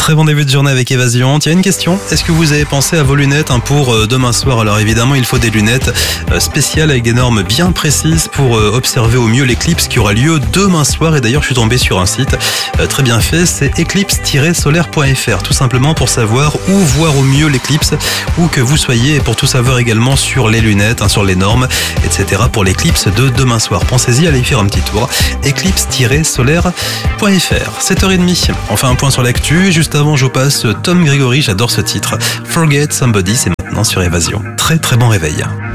Très bon début de journée avec Évasion. Tiens, une question. Est-ce que vous avez pensé à vos lunettes pour demain soir? Alors évidemment, il faut des lunettes spéciales avec des normes bien précises pour observer au mieux l'éclipse qui aura lieu demain soir. Et d'ailleurs, je suis tombé sur un site très bien fait. C'est eclipse-solaire.fr. Tout simplement pour savoir où voir au mieux l'éclipse, où que vous soyez. Et pour tout savoir également sur les lunettes, sur les normes, etc. pour l'éclipse de demain soir. Pensez-y, allez y faire un petit tour. eclipse-solaire.fr. 7h30. On fait un point sur l'actu. Juste avant, je vous passe Tom Grégory. J'adore ce titre. Forget Somebody, c'est maintenant sur Évasion. Très très bon réveil.